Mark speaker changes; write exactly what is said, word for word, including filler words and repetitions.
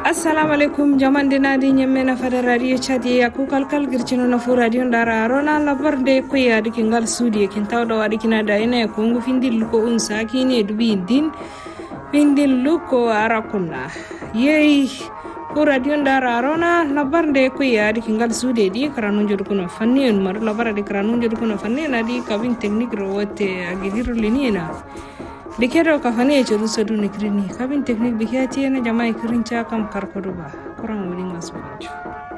Speaker 1: assalamu alaikum jaman dina di nyemme na fada radio chadi ya ku kalkal girchino na fu radio ndara rona labar de ko ya dikin gal sudi kin tawda wadi kina da ina ko ngu findil ko un sakine dubi din findil luko arakunna yey ko radio ndara rona labar de ko ya dikin gal sudi di karanu jodu kuno fanni en mar labar de karanu jodu kuno fanni na di kabin technique ro wote agidiru linina Dikero kafane chodu sodu nikrini kabin teknik bikiati na jamai kirincha kam karkoduba kurang wini ngasbanju